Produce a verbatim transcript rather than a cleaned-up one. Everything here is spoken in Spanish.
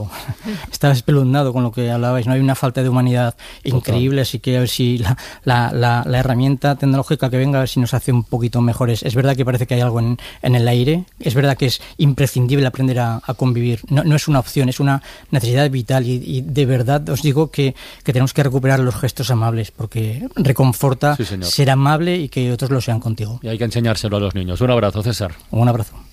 Estaba espeluznado con lo que hablabais, no hay una falta de humanidad increíble, así que a ver si la, la, la, la herramienta tecnológica que venga, a ver si nos hace un poquito mejores. Es verdad que parece que hay algo en, en el aire, es verdad que es imprescindible aprender a, a convivir, no, no es una opción, es una necesidad vital y, y de verdad os digo que, que tenemos que recuperar los gestos amables, porque reconforta sí, ser amable y que otros lo sean contigo. Y hay que enseñárselo a los niños. Un abrazo, César. Un abrazo.